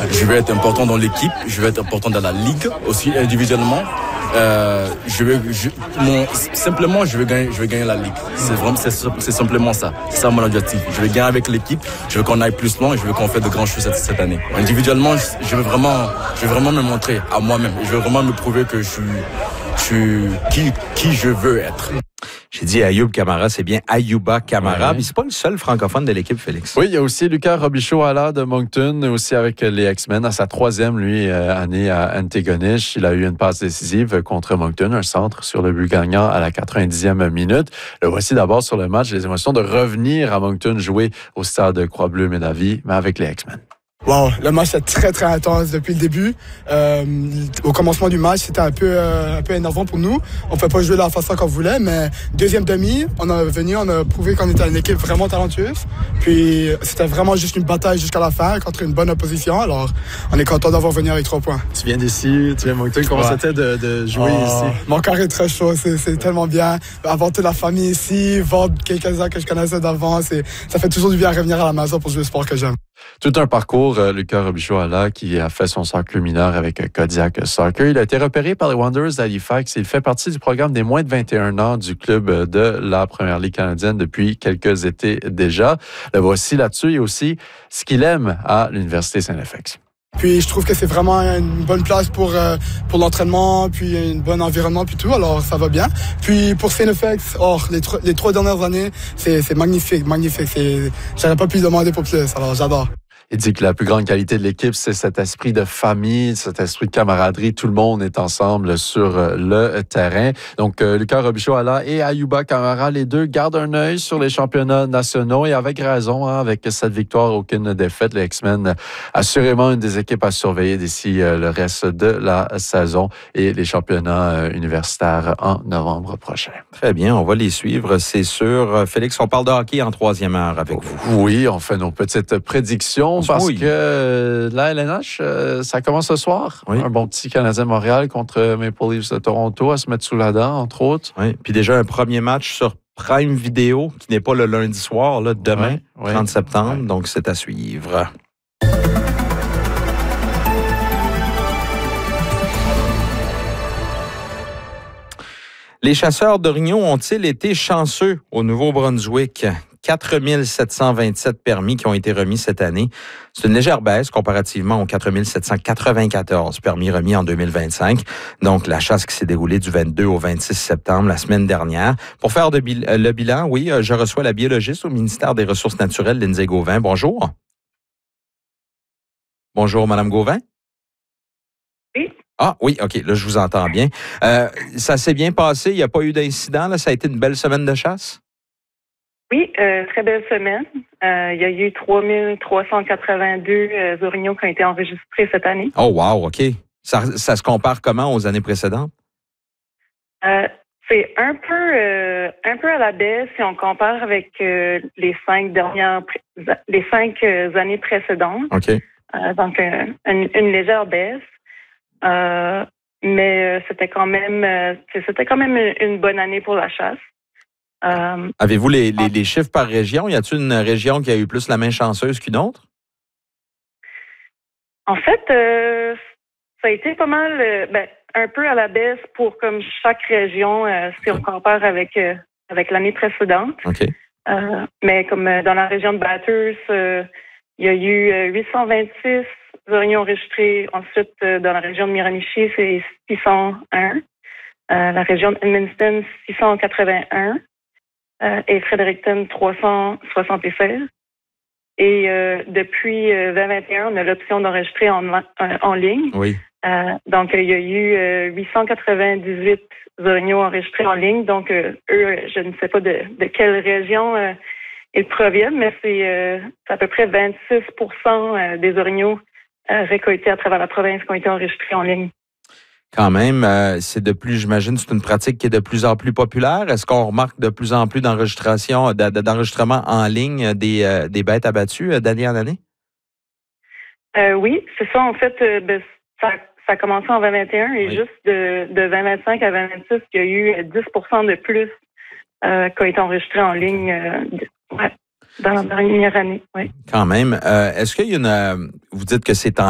Je vais être important dans l'équipe, je vais être important dans la ligue aussi individuellement. Simplement, je vais gagner la ligue. C'est simplement ça. C'est ça mon objectif. Je vais gagner avec l'équipe. Je veux qu'on aille plus loin et je veux qu'on fasse de grandes choses cette année. Individuellement, je veux vraiment me montrer à moi-même. Je veux vraiment me prouver que je suis qui je veux être. J'ai dit Ayoub Camara, c'est bien Ayouba Camara, ouais. Mais c'est pas le seul francophone de l'équipe, Félix. Oui, il y a aussi Lucas Robichaud-Alla de Moncton, aussi avec les X-Men, à sa 3e, année à Antigonish. Il a eu une passe décisive contre Moncton, un centre sur le but gagnant à la 90e minute. Le voici d'abord sur le match, les émotions de revenir à Moncton jouer au stade Croix-Bleue-Ménavie, mais avec les X-Men. Wow, le match est très très intense depuis le début. Au commencement du match, c'était un peu énervant pour nous. On ne pouvait pas jouer de la façon qu'on voulait, mais deuxième demi, on a prouvé qu'on était une équipe vraiment talentueuse. Puis c'était vraiment juste une bataille jusqu'à la fin contre une bonne opposition. Alors on est content d'avoir venu avec 3 points. Tu viens d'ici, tu viens de Moncton. Comment c'était de jouer ici? Mon cœur est très chaud, c'est tellement bien. Avoir toute la famille ici, voir quelques-uns que je connaissais d'avant, ça fait toujours du bien de revenir à la maison pour jouer le sport que j'aime. Tout un parcours, Lucas Robichaud-Alla, qui a fait son soccer mineur avec Kodiak Soccer. Il a été repéré par les Wanderers d'Halifax. Il fait partie du programme des moins de 21 ans du club de la Première Ligue canadienne depuis quelques étés déjà. Le voici là-dessus et aussi ce qu'il aime à l'Université Saint-FX. Puis je trouve que c'est vraiment une bonne place pour l'entraînement, puis un bon environnement, puis tout. Alors ça va bien. Puis pour Saint-FX, les 3 dernières années, c'est magnifique. J'aurais pas pu demander pour plus. Alors j'adore. Il dit que la plus grande qualité de l'équipe, c'est cet esprit de famille, cet esprit de camaraderie. Tout le monde est ensemble sur le terrain. Donc, Lucas Robichaud-Alla et Ayouba Camara, les deux gardent un œil sur les championnats nationaux et avec raison, avec cette victoire, aucune défaite. Les X-Men, assurément une des équipes à surveiller d'ici le reste de la saison et les championnats universitaires en novembre prochain. Très bien, on va les suivre, c'est sûr. Félix, on parle de hockey en 3e heure avec vous. Oui, on fait nos petites prédictions. Parce que la LNH, ça commence ce soir. Oui. Un bon petit Canadien-Montréal contre Maple Leafs de Toronto à se mettre sous la dent, entre autres. Oui. Puis déjà un premier match sur Prime Video, qui n'est pas le lundi soir, là, demain, 30 septembre. Oui. Donc, c'est à suivre. Les chasseurs d'orignaux ont-ils été chanceux au Nouveau-Brunswick? 4 727 permis qui ont été remis cette année. C'est une légère baisse comparativement aux 4 794 permis remis en 2025. Donc, la chasse qui s'est déroulée du 22 au 26 septembre, la semaine dernière. Pour faire le bilan, oui, je reçois la biologiste au ministère des Ressources naturelles, Lindsay Gauvin. Bonjour. Bonjour, Madame Gauvin. Oui. Ah oui, OK, là, je vous entends bien. Ça s'est bien passé, il n'y a pas eu d'incident, là, ça a été une belle semaine de chasse? Oui, très belle semaine. Il y a eu 3382 orignaux qui ont été enregistrés cette année. Oh wow, OK. Ça se compare comment aux années précédentes? C'est un peu à la baisse si on compare avec les 5 années précédentes. OK. Donc, une légère baisse. Mais c'était quand même une bonne année pour la chasse. Avez-vous les chiffres par région? Y a-t-il une région qui a eu plus la main chanceuse qu'une autre? En fait, ça a été pas mal, un peu à la baisse pour comme chaque région, si on compare avec l'année précédente. OK. Mais comme dans la région de Bathurst, il y a eu 826 orignaux enregistrés. Ensuite, dans la région de Miramichi, c'est 601. La région de Edmundston, 681. Et Fredericton, 376. Et depuis 2021, on a l'option d'enregistrer en ligne. Oui. Donc, il y a eu 898 orignaux enregistrés en ligne. Donc, eux, je ne sais pas de quelle région ils proviennent, mais c'est à peu près 26% des orignaux récoltés à travers la province qui ont été enregistrés en ligne. Quand même, j'imagine, c'est une pratique qui est de plus en plus populaire. Est-ce qu'on remarque de plus en plus d'enregistrement en ligne des bêtes abattues d'année en année? Oui, c'est ça. En fait, ça a commencé en 2021 et juste de 2025 à 2026, il y a eu 10% de plus qui ont été enregistrés en ligne dans la dernière année. Oui. Quand même. Est-ce qu'il y a vous dites que c'est en